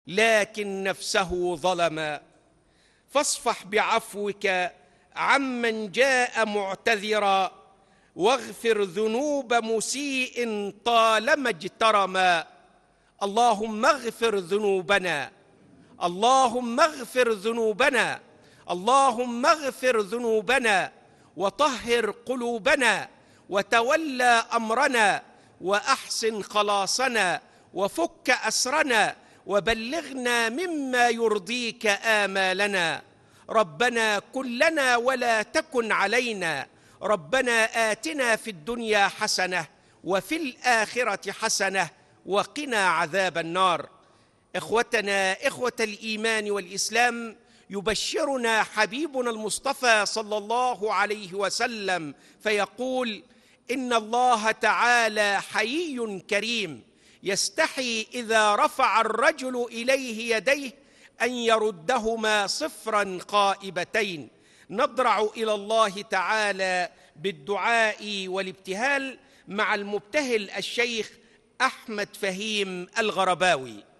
لكن نفسه ظلم، فاصفح بعفوك عمن جاء معتذرا، واغفر ذنوب مسيء طالما اجترما. اللهم اغفر ذنوبنا، اللهم اغفر ذنوبنا، اللهم اغفر ذنوبنا، وطهر قلوبنا، وتولى أمرنا، وأحسن خلاصنا، وفك أسرنا، وبلغنا مما يرضيك آمالنا. ربنا كن لنا ولا تكن علينا، ربنا آتنا في الدنيا حسنة وفي الآخرة حسنة وقنا عذاب النار. إخوتنا، إخوة الإيمان والإسلام، يبشرنا حبيبنا المصطفى صلى الله عليه وسلم فيقول: إن الله تعالى حيي كريم، يستحي إذا رفع الرجل إليه يديه أن يردهما صفرا خائبتين. نضرع إلى الله تعالى بالدعاء والابتهال مع المبتهل الشيخ أحمد فهيم الغرباوي.